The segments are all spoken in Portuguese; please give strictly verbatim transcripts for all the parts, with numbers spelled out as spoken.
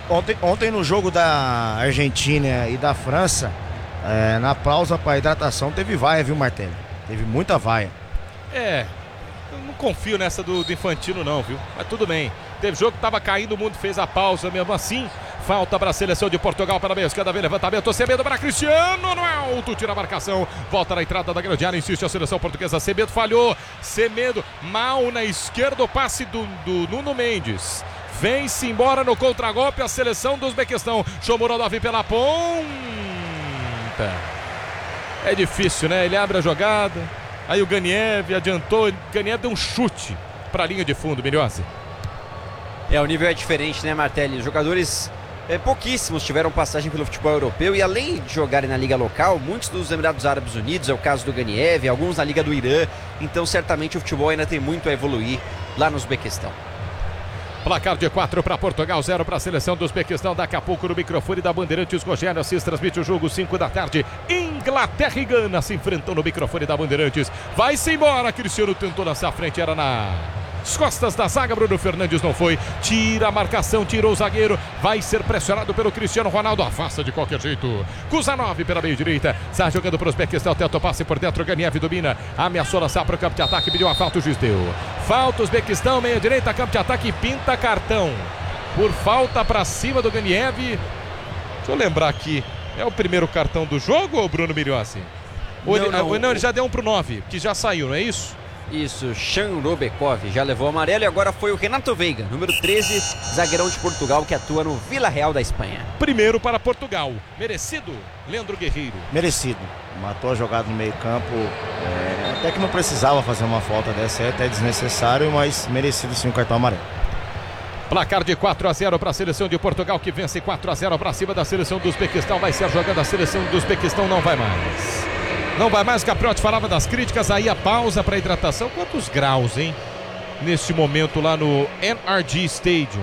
Ontem, ontem no jogo da Argentina e da França, é, na pausa para hidratação teve vaia, viu, Martelli? Teve muita vaia. É, eu não confio nessa do, do Infantino não, viu? Mas tudo bem. Teve jogo que tava caindo, o mundo fez a pausa mesmo assim. Falta para a seleção de Portugal para a meia esquerda, vem levantamento, Semedo para Cristiano no alto, tira a marcação, volta na entrada da grande área, insiste a seleção portuguesa, Semedo falhou, Semedo mal na esquerda, o passe do, do Nuno Mendes. Vem-se embora no contragolpe a seleção do Uzbequistão, Shomurodov pela ponta. É difícil, né? Ele abre a jogada, aí o Ganiev adiantou, Ganiev deu um chute para a linha de fundo, Milhose. É, o nível é diferente, né, Martelli? Os jogadores, é, pouquíssimos tiveram passagem pelo futebol europeu e além de jogarem na liga local, muitos dos Emirados Árabes Unidos, é o caso do Ganiev, alguns na liga do Irã, então certamente o futebol ainda tem muito a evoluir lá no Uzbequistão. Placar de quatro para Portugal, zero para a seleção do Uzbequistão. Daqui a pouco no microfone da Bandeirantes, Rogério Assis transmite o jogo, cinco da tarde. Inglaterra e Gana se enfrentam no microfone da Bandeirantes. Vai-se embora, Cristiano tentou lançar a frente, era na... as costas da zaga, Bruno Fernandes não foi, tira a marcação, tirou o zagueiro, vai ser pressionado pelo Cristiano Ronaldo, afasta de qualquer jeito, Kuzanov pela meia direita, está jogando para o Uzbequistão, tenta o passe por dentro, Ganiev domina, ameaçou lançar para o campo de ataque, pediu a falta, o juiz deu, falta Uzbequistão, meia direita, campo de ataque, pinta cartão, por falta para cima do Ganiev. Deixa eu lembrar aqui, é o primeiro cartão do jogo ou Bruno Milhossi? Ou não, ele, não, não, ele já deu um pro nove, que já saiu, não é isso? Isso, Chanrobekov já levou amarelo e agora foi o Renato Veiga, número treze, zagueirão de Portugal que atua no Vila Real da Espanha. Primeiro para Portugal, merecido, Leandro Guerreiro. Merecido, matou a jogada no meio campo, é, até que não precisava fazer uma falta dessa, é até desnecessário, mas merecido sim o cartão amarelo. Placar de quatro a zero para a seleção de Portugal, que vence quatro a zero para cima da seleção do Uzbequistão, vai ser jogando a seleção do Uzbequistão, não vai mais. Não vai mais, o Capriotti falava das críticas, aí a pausa para hidratação. Quantos graus, hein? Neste momento lá no N R G Stadium.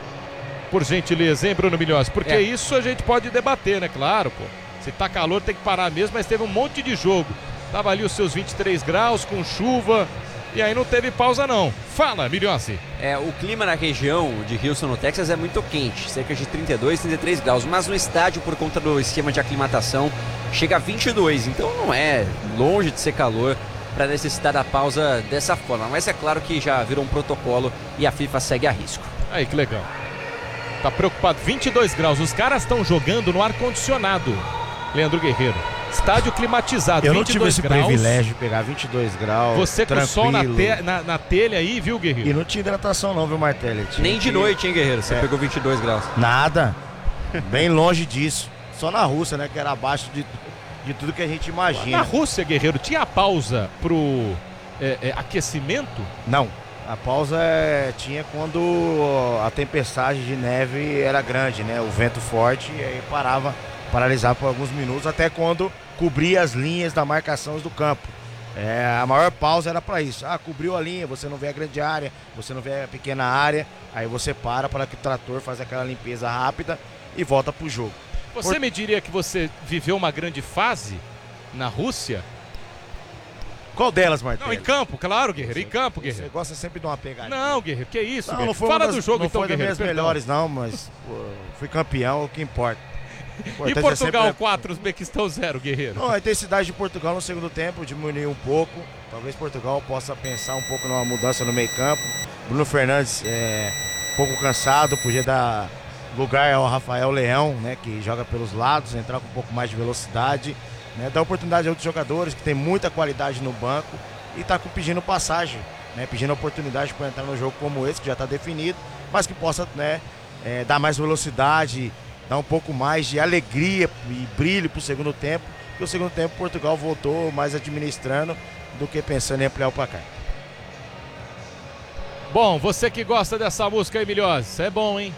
Por gentileza, hein, Bruno Milhões? Porque é. Isso a gente pode debater, né? Claro, pô. Se tá calor tem que parar mesmo, mas teve um monte de jogo. Tava ali os seus vinte e três graus, com chuva, e aí não teve pausa não. Fala, Milhões. É, o clima na região de Houston, no Texas, é muito quente, cerca de trinta e dois, trinta e três graus, mas no estádio, por conta do esquema de aclimatação, chega a vinte e dois, então não é longe de ser calor para necessitar da pausa dessa forma, mas é claro que já virou um protocolo e a FIFA segue a risco. Aí, que legal. Tá preocupado, vinte e dois graus, os caras estão jogando no ar-condicionado, Leandro Guerreiro. Estádio climatizado, eu não tive esse graus. privilégio de pegar vinte e dois graus. Você com o sol na, te, na, na telha aí, viu, Guerreiro? E não tinha hidratação não, viu, Martelli? Nem de que... noite, hein, Guerreiro? Você é. Pegou vinte e dois graus. Nada. Bem longe disso. Só na Rússia, né? Que era abaixo de, de tudo que a gente imagina. Na Rússia, Guerreiro, tinha pausa pro é, é, aquecimento? Não. A pausa é, tinha quando a tempestade de neve era grande, né? O vento forte, e aí parava, paralisava por alguns minutos, até quando cobria as linhas da marcação do campo. É, a maior pausa era para isso. Ah, cobriu a linha, você não vê a grande área, você não vê a pequena área, aí você para para que o trator faça aquela limpeza rápida e volta pro jogo. Você Por... me diria que você viveu uma grande fase na Rússia? Qual delas, Martelli? Não, em campo, claro, Guerreiro, em campo, Guerreiro. Você gosta sempre de uma pegadinha. Não, Guerreiro, que isso, não, Guerreiro? não foi Fala das, do jogo não então, foi das Guerreiro. minhas melhores não, mas pô, fui campeão, o que importa. E Portugal sempre... quatro, Uzbequistão zero, Guerreiro. Não, a intensidade de Portugal no segundo tempo diminuiu um pouco. Talvez Portugal possa pensar um pouco numa mudança no meio campo. Bruno Fernandes é um pouco cansado, podia dar lugar ao Rafael Leão, né, que joga pelos lados, entrar com um pouco mais de velocidade, né, dar oportunidade a outros jogadores que tem muita qualidade no banco e está pedindo passagem, né, pedindo oportunidade para entrar no jogo como esse, que já está definido, mas que possa, né, é, dar mais velocidade, dar um pouco mais de alegria e brilho para o segundo tempo, porque o segundo tempo Portugal voltou mais administrando do que pensando em ampliar o placar. Bom, você que gosta dessa música aí, Milhões, é bom, hein?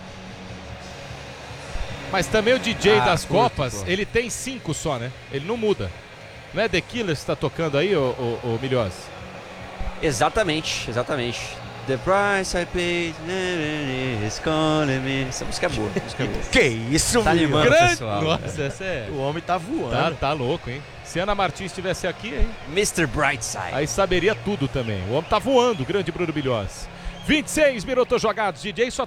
Mas também o D J ah, das curto, Copas, pô. Ele tem cinco só, né? Ele não muda. Não é The Killers que está tocando aí, ô, ô, ô Milhões? Exatamente, exatamente. The price I paid is calling me. Essa música é boa. Música é boa. Que isso, tá animando, grande... pessoal. Nossa, essa é... O homem tá voando. Tá, tá louco, hein? Se Ana Martins estivesse aqui, hein? mister Brightside. Aí saberia tudo também. O homem tá voando, grande Bruno Milhões. vinte e seis minutos jogados, D J só